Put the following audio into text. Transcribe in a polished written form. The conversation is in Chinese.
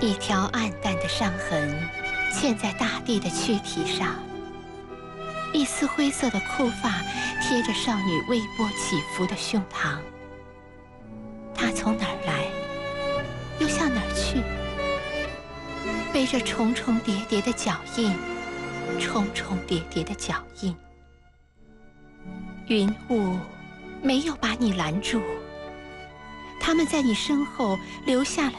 一条暗淡的伤痕嵌在大地的躯体上，一丝灰色的枯发贴着少女微波起伏的胸膛。她从哪儿来，又向哪儿去？背着重重叠叠的脚印，重重叠叠的脚印。云雾没有把你拦住，它们在你身后留下了